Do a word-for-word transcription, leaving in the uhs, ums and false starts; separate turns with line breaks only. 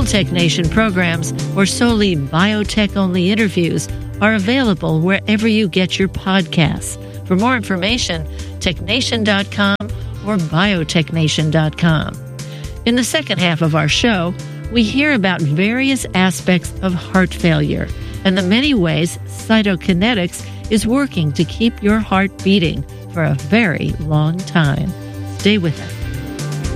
Tech Nation programs or solely biotech-only interviews are available wherever you get your podcasts. For more information, tech nation dot com or biotech nation dot com. In the second half of our show, we hear about various aspects of heart failure and the many ways Cytokinetics is working to keep your heart beating for a very long time. Stay with us.